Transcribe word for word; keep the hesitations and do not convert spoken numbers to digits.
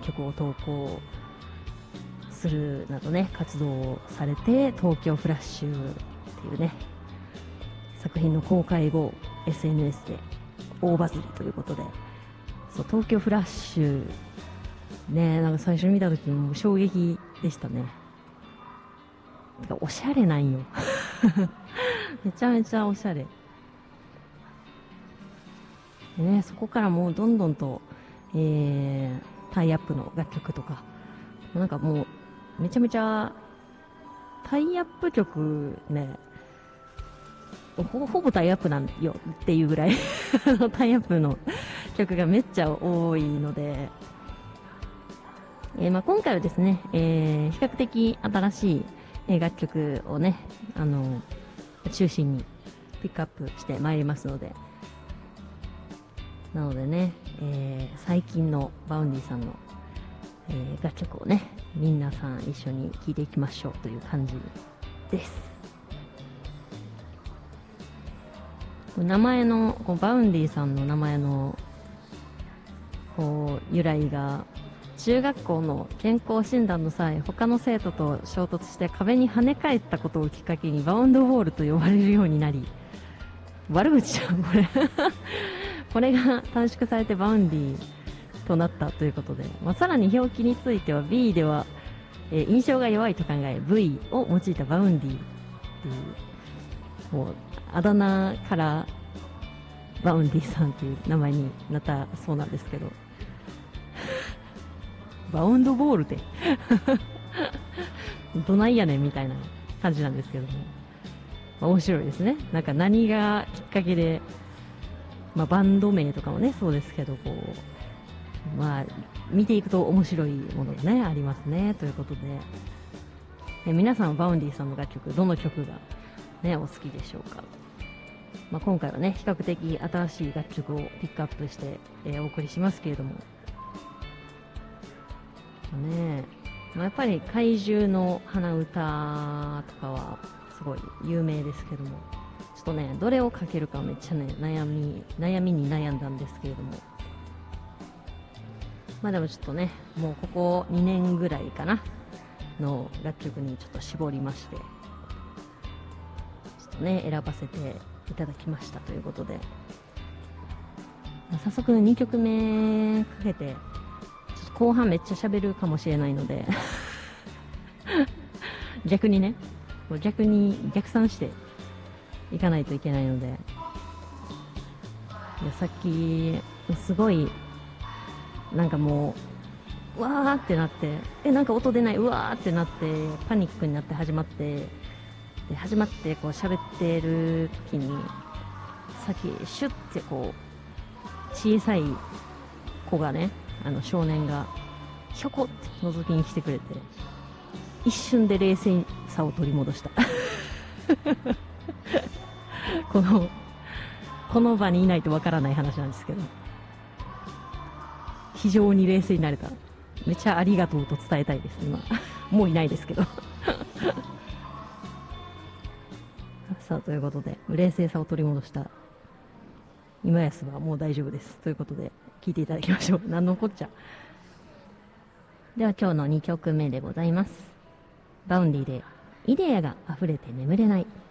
曲を投稿するなどね、活動をされて、東京フラッシュっていうね、作品の公開後 エスエヌエス で大バズりということで、そう、東京フラッシュね、なんか最初に見た時も衝撃でしたね。てかおしゃれなんよめちゃめちゃおしゃれでね、そこからもうどんどんと、えー、タイアップの楽曲とか、なんかもうめちゃめちゃタイアップ曲ね、ほぼほぼタイアップなんよっていうぐらいタイアップの曲がめっちゃ多いので、えーまあ、今回はですね、えー、比較的新しい楽曲をね、あの中心にピックアップしてまいりますので、なのでね、えー、最近のバウンディさんの、えー、楽曲をね、皆さん一緒に聴いていきましょうという感じです。名前のこうバウンディさんの名前のこう由来が、中学校の健康診断の際、他の生徒と衝突して壁に跳ね返ったことをきっかけにバウンドボールと呼ばれるようになり、悪口じゃんこれこれが短縮されてバウンディとなったということで、まあ、さらに表記については ビー では、えー、印象が弱いと考え ブイ を用いたバウンディっていう、もうあだ名からバウンディさんという名前になったそうなんですけどバウンドボールってどないやねんみたいな感じなんですけども、まあ、面白いですね。なんか何がきっかけで、まあ、バンド名とかもねそうですけど、こうまあ見ていくと面白いものがねありますね。ということで、え皆さんはバウンディさんの楽曲、どの曲が、ね、お好きでしょうか。まあ、今回はね比較的新しい楽曲をピックアップして、えー、お送りしますけれどもね、まあ、やっぱり怪獣の鼻歌とかはすごい有名ですけども、ちょっとねどれをかけるかめっちゃね悩み悩みに悩んだんですけれども、まあでもちょっとねもうここにねんぐらいかなの楽曲にちょっと絞りまして、ちょっとね選ばせていただきましたということで、まあ、早速にきょくめかけて後半めっちゃ喋るかもしれないので逆にねもう逆に逆算していかないといけないので、いやさっきすごいなんかもうわーってなって、えなんか音出ない、うわーってなってパニックになって始まって、で始まってこう喋ってる時にさっきシュッてこう小さい子がね、あの少年がひょこって覗きに来てくれて、一瞬で冷静さを取り戻したこのこの場にいないとわからない話なんですけど、非常に冷静になれた。めっちゃありがとうと伝えたいです今もういないですけどさあということで、冷静さを取り戻した今安はもう大丈夫ですということで聞いていただきましょう。何のこっちゃ。では今日のにきょくめでございます。バウンディでイデアが溢れて眠れない。